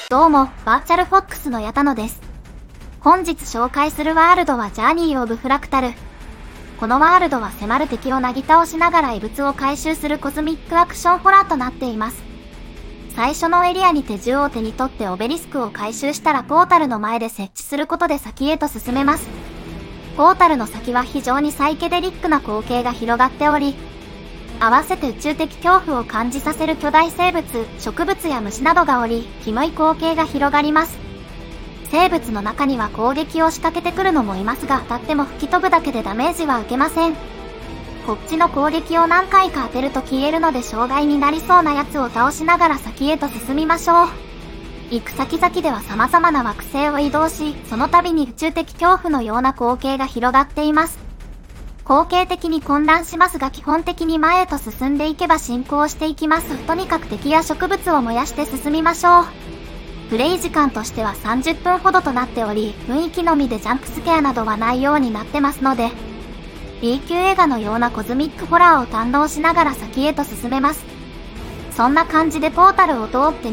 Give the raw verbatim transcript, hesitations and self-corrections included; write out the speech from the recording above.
どうも、バーチャルフォックスの矢田野です。本日紹介するワールドはジャーニー・オブ・フラクタル。このワールドは迫る敵をなぎ倒しながら異物を回収するコズミックアクションホラーとなっています。最初のエリアにて銃を手に取ってオベリスクを回収したらポータルの前で設置することで先へと進めます。ポータルの先は非常にサイケデリックな光景が広がっており、合わせて宇宙的恐怖を感じさせる巨大生物、植物や虫などがおり、キモい光景が広がります。生物の中には攻撃を仕掛けてくるのもいますが、当たっても吹き飛ぶだけでダメージは受けません。こっちの攻撃を何回か当てると消えるので障害になりそうなやつを倒しながら先へと進みましょう。行く先々では様々な惑星を移動し、その度に宇宙的恐怖のような光景が広がっています。光景的に混乱しますが基本的に前へと進んでいけば進行していきます。とにかく敵や植物を燃やして進みましょう。プレイ時間としてはさんじゅっぷんほどとなっており、雰囲気のみでジャンプスケアなどはないようになってますので、B 級映画のようなコズミックホラーを堪能しながら先へと進めます。そんな感じでポータルを通って